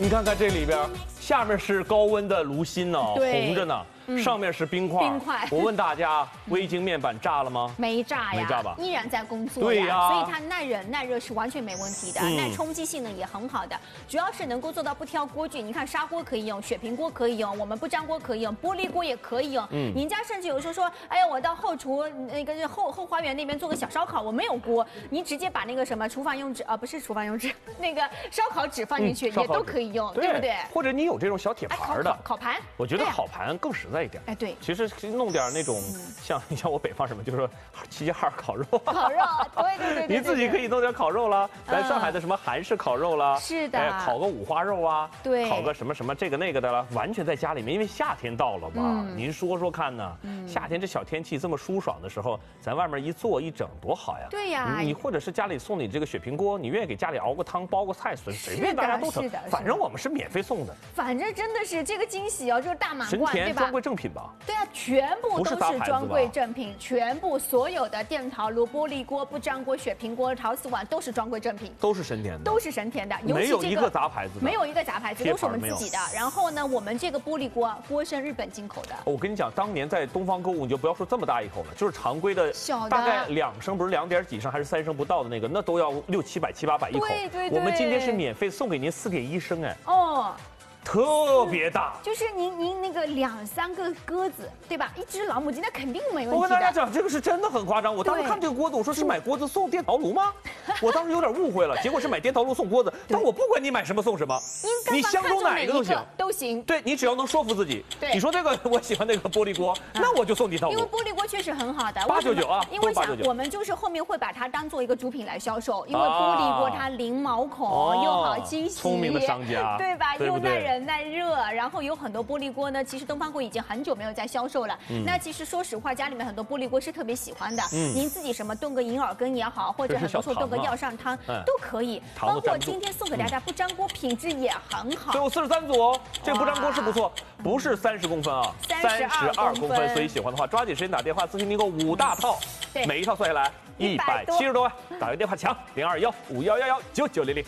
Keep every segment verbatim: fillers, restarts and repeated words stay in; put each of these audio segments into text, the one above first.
你看看这里边，下面是高温的炉心呢，红着呢。 上面是冰块， 冰块。 我问大家，微晶面板炸了吗？ 没炸呀， 没炸吧？ 依然在工作对呀， 所以它耐冷耐热是完全没问题的， 嗯、 耐冲击性能也很好的，主要是能够做到不挑锅具。你看砂锅可以用，雪平锅可以用，我们不粘锅可以用，玻璃锅也可以用。嗯，您家甚至有时候说，哎呀，我到后厨那个后后花园那边做个小烧烤，我没有锅，您直接把那个什么厨房用纸啊，不是厨房用纸，那个烧烤纸放进去、嗯、也都可以用， 对, 对不对？ 或者你有这种小铁盘的、 哎、烤, 烤, 烤盘， 我觉得烤盘更实在一点。 哎，对。 其实弄点那种像你像我北方什么，就是说齐齐哈尔烤肉， 烤肉，对对对对， 你自己可以弄点烤肉啦，咱上海的什么韩式烤肉啦， 是的， 哎，烤个五花肉啊， 对， 烤个什么什么这个那个的了，完全在家里面，因为夏天到了嘛，您说说看呢？夏天这小天气这么舒爽的时候，咱外面一坐一整多好呀！ 对呀， 你或者是家里送你这个雪平锅，你愿意给家里熬个汤、煲个菜，随随便大家都成，反正我们是免费送的。 反正真的是这个惊喜哦，就是大满贯，对吧？ 专柜正品吧？ 对啊，全部。 都是专柜正品，全部所有的电陶炉、玻璃锅、不粘锅、雪平锅、陶瓷碗都是专柜正品， 都是神田的， 都是神田的， 没有一个杂牌子， 没有一个杂牌子，都是我们自己的。然后呢，我们这个玻璃锅锅身日本进口的。 我跟你讲，当年在东方购物，你就不要说这么大一口了，就是常规的， 小的大概两升，不是两点几升还是三升不到的那个，那都要六七百、七八百一口。 对对对， 我们今天是免费送给您四点一升，哎。 哦。 特别大， 就是您您那个两三个鸽子，对吧？一只老母鸡，那肯定没问题的。 我跟大家讲，这个是真的很夸张。我当时看这个锅子，我说是买锅子送电陶炉吗？我当时有点误会了，结果是买电陶炉送锅子。但我不管你买什么送什么，你相中哪一个都行， 都行。 对你只要能说服自己。 对， 你说这个我喜欢那个玻璃锅，那我就送电陶炉。 因为玻璃锅确实很好的， 八九九啊， 因为想我们就是后面会把它当做一个主品来销售，因为玻璃锅它零毛孔，又好清洗， 聪明的商家， 对吧？又耐冷耐热。 然后有很多玻璃锅呢，其实东方锅已经很久没有在销售了。嗯、那其实说实话，家里面很多玻璃锅是特别喜欢的。嗯、您自己什么炖个银耳羹也好，或者很不错炖个药膳汤、啊、都可以。包括今天送给大家不粘锅，品质也很好。 最后四十三组哦，这个不粘锅是不错，不是三十公分啊，三十二公分。所以喜欢的话，抓紧时间打电话咨询订购五大套， 嗯、 每一套算下来一百七十多万，打个电话抢零二幺五幺幺幺九九零零。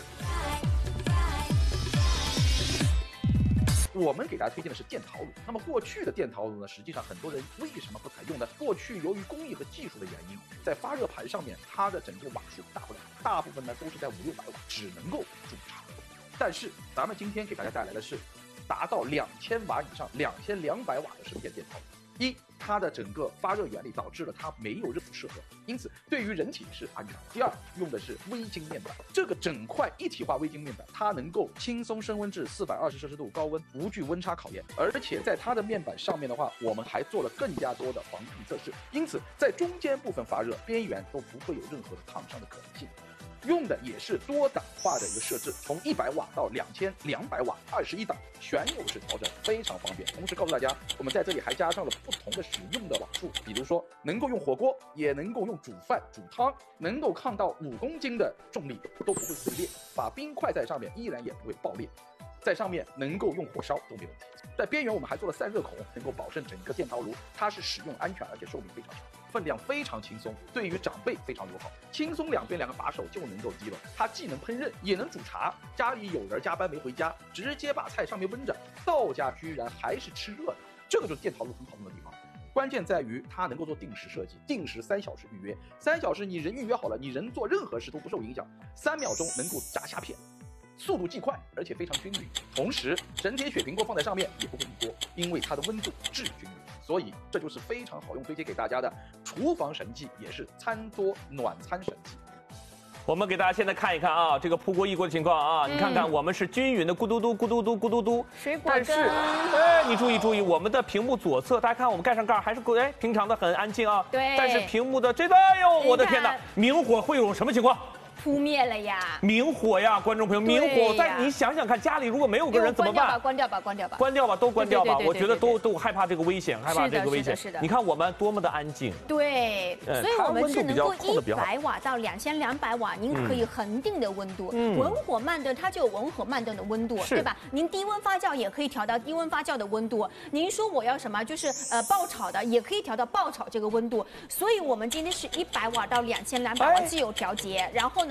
我们给大家推荐的是电陶炉。那么过去的电陶炉呢，实际上很多人为什么不采用呢？过去由于工艺和技术的原因，在发热盘上面，它的整个瓦数大不了，大部分呢都是在五六百瓦，只能够煮茶。但是咱们今天给大家带来的是达到两千瓦以上、两千两百瓦的神田电陶炉。 一，它的整个发热原理导致了它没有热辐射，因此对于人体是安全。第二，用的是微晶面板，这个整块一体化微晶面板，它能够轻松升温至四百二十摄氏度高温，不惧温差考验。而且在它的面板上面的话，我们还做了更加多的防尘测试，因此在中间部分发热，边缘都不会有任何的烫伤的可能性。 用的也是多档化的一个设置，从一百瓦到两千两百瓦，二十一档旋钮式调整，非常方便。同时告诉大家，我们在这里还加上了不同的使用的瓦数，比如说能够用火锅，也能够用煮饭、煮汤，能够抗到五公斤的重力都不会碎裂，把冰块在上面依然也不会爆裂。 在上面能够用火烧都没问题，在边缘我们还做了散热孔，能够保证整个电陶炉它是使用安全，而且寿命非常长，分量非常轻松，对于长辈非常友好，轻松两边两个把手就能够击了。它既能烹饪，也能煮茶。家里有人加班没回家，直接把菜上面温着，到家居然还是吃热的，这个就是电陶炉很好用的地方。 关键在于它能够做定时设计，定时三小时预约，三小时你人预约好了，你人做任何事都不受影响，三秒钟能够炸虾片。 速度既快，而且非常均匀。同时，神田雪平锅放在上面也不会离锅，因为它的温度至均匀，所以这就是非常好用，推荐给大家的厨房神器，也是餐桌暖餐神器。 我们给大家现在看一看啊，这个铺锅一锅的情况啊，嗯、你看看我们是均匀的咕嘟嘟咕嘟嘟咕嘟嘟， 水果但是，哎，你注意注意，我们的屏幕左侧，大家看我们盖上盖还是哎平常的很安静啊， 对。 但是屏幕的这个，哎呦，我的天哪，明火会有什么情况？ 扑灭了呀！ 明火呀，观众朋友，明火！但你想想看，家里如果没有个人怎么办？ 关掉吧，关掉吧， 关掉吧，都关掉吧！我觉得都都害怕这个危险，害怕这个危险。 是的， 你看我们多么的安静。 对，所以我们是能够一百瓦到两千两百瓦，您可以恒定的温度。文火慢炖它就有文火慢炖的温度，对吧？您低温发酵也可以调到低温发酵的温度。您说我要什么，就是呃爆炒的，也可以调到爆炒这个温度。所以我们今天是一百瓦到两千两百瓦既有调节，然后呢。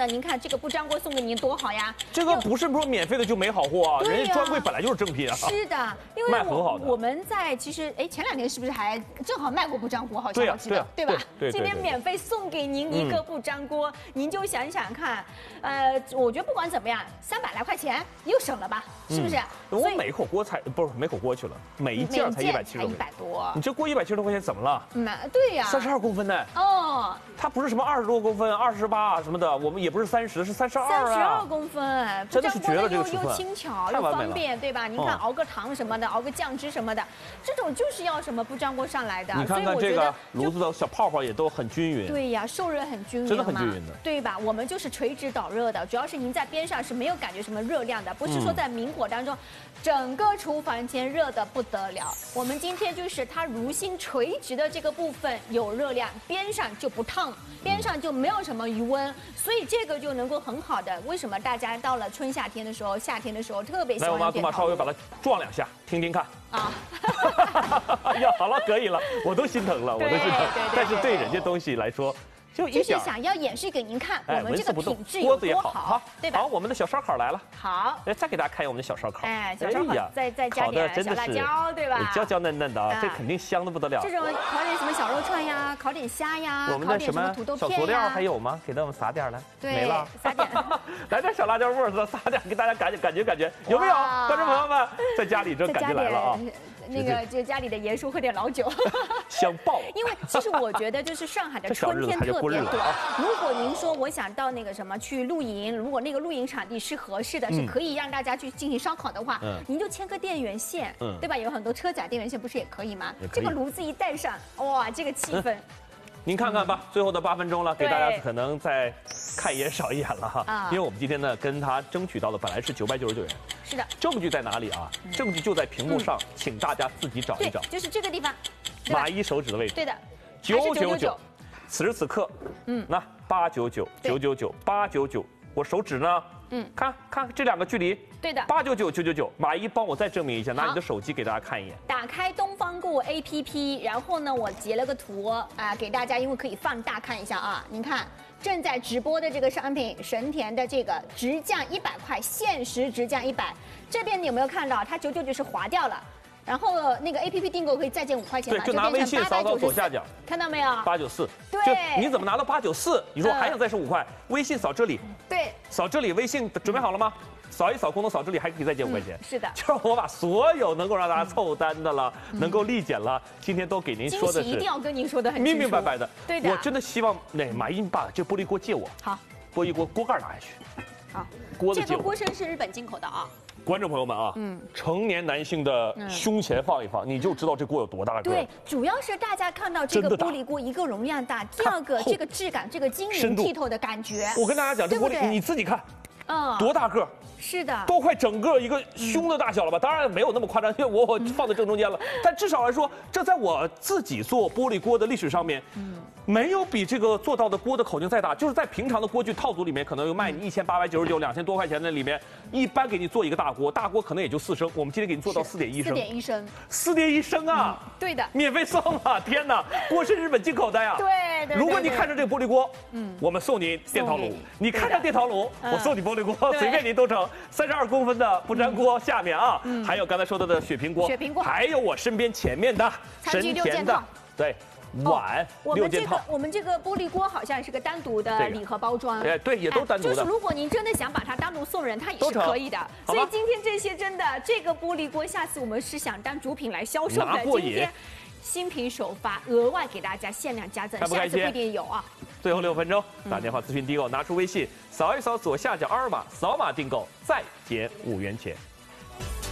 呢，您看这个不粘锅送给您多好呀！ 这个不是说免费的就没好货啊，人家专柜本来就是正品啊。 是的，因为卖很好的。 我们在其实哎前两天是不是还正好卖过不粘锅？好像我记得，对吧？ 对。 今天免费送给您一个不粘锅，您就想想看，呃，我觉得不管怎么样，三百来块钱又省了吧，是不是？ 我每口锅才不是每口锅去了，每一件才一百七十多， 一百多。 你这锅一百七十多块钱怎么了？ 嗯，对呀， 三十二公分呢。 哦， 它不是什么二十多公分、二十八什么的，我们也不是三十，是三十二啊。 三十二公分， 真的是绝了这个尺寸， 又轻巧又方便，对吧？您看熬个糖什么的，熬个酱汁什么的，这种就是要什么不粘锅上来的。 你看看这个炉子的小泡泡也都很均匀。 对呀，受热很均匀， 真的很均匀的， 对吧？我们就是垂直导热的，主要是您在边上是没有感觉什么热量的，不是说在明火当中，整个厨房间热的不得了。我们今天就是它炉心垂直的这个部分有热量，边上就不烫，边上就没有什么余温，所以这个就能够很好的。为什么大家到了春夏天的时候，夏天的时候特别喜欢用电陶炉？来，我妈祖玛稍微把它撞两下，听听看。啊，呀，好了，可以了，我都心疼了，我都心疼。但是对人家东西来说，就一点。 就是想要演示给您看，我们这个品质锅子也好， 好，对吧？ 好，我们的小烧烤来了。 好， 来再给大家看一下我们的小烧烤。 哎，小烧烤再再加点小辣椒，对吧？ 焦焦嫩嫩的啊，这肯定香的不得了。 这种烤点什么小肉串呀，烤点虾呀， 我们的什么土豆片小佐料还有吗？给他们撒点来。 对， 没了， 撒点。 来点小辣椒味儿，撒点给大家感觉感觉感觉，有没有？观众朋友们，在家里这感觉来了啊。 那个就家里的爷叔喝点老酒， 香爆了。 因为其实我觉得就是上海的春天特别短。如果您说我想到那个什么去露营，如果那个露营场地是合适的，是可以让大家去进行烧烤的话，您就牵个电源线，对吧？有很多车载电源线不是也可以吗？这个炉子一带上，哇，这个气氛。 您看看吧，最后的八分钟了，给大家可能再看一眼少一眼了哈，因为我们今天呢跟他争取到的本来是九百九十九元， 是的， 证据在哪里啊？证据就在屏幕上，请大家自己找一找， 就是这个地方， 马一手指的位置， 对的， 九九九，此时此刻，嗯，那八九九九九九八九九，我手指呢？嗯，看看这两个距离， 对的， 八九九九九九，马一帮我再证明一下，拿你的手机给大家看一眼。 打开东方购物 A P P， 然后呢，我截了个图啊、呃，给大家，因为可以放大看一下啊。您看正在直播的这个商品，神田的这个直降一百块，限时直降一百。这边你有没有看到？它九九九是划掉了。然后那个 A P P 订购可以再减五块钱嘛？ 对，就拿微信扫扫左下角， 看到没有？ 八九四。 对， 就你怎么拿到八九四？你说还想再省五块？微信扫这里。 对， 扫这里，微信准备好了吗？扫一扫功能，扫这里还可以再减五块钱。 是的， 就是我把所有能够让大家凑单的了，能够立减了，今天都给您说的是， 一定要跟您说的很明明白白的。 对的， 我真的希望那马英把这玻璃锅借我。 好， 玻璃锅锅盖拿下去。 好， 锅子借我。 这个锅身是日本进口的啊。 观众朋友们啊，嗯，成年男性的胸前放一放，你就知道这锅有多大个。 对，主要是大家看到这个玻璃锅，一个容量大，第二个这个质感，这个晶莹剔透的感觉。 我跟大家讲，这玻璃你自己看，嗯，多大个。 是的， 都快整个一个胸的大小了吧？当然没有那么夸张，因为我我放在正中间了。但至少来说，这在我自己做玻璃锅的历史上面，没有比这个做到的锅的口径再大。就是在平常的锅具套组里面，可能有卖你一千八百九十九、两千多块钱的里面，一般给你做一个大锅，大锅可能也就四升。我们今天给你做到四点一升，四点一升， 四点一升啊！ 对的， 免费送啊！天哪，锅是日本进口的呀！ 对对。 如果你看着这个玻璃锅，嗯，我们送你电陶炉；你看着电陶炉，我送你玻璃锅，随便您都成。三十二公分的不粘锅下面啊，还有刚才说到的雪平锅， 雪平锅， 还有我身边前面的神田的，对，碗六件套。 我们这个玻璃锅好像是个单独的礼盒包装， 哎，对，也都单独的。 就是如果您真的想把它单独送人，它也是可以的。所以今天这些真的，这个玻璃锅，下次我们是想当主品来销售的。今天新品首发，额外给大家限量加赠，下次不一定有啊。 最后六分钟，打电话咨询订购，拿出微信扫一扫左下角二维码，扫码订购再减五元钱。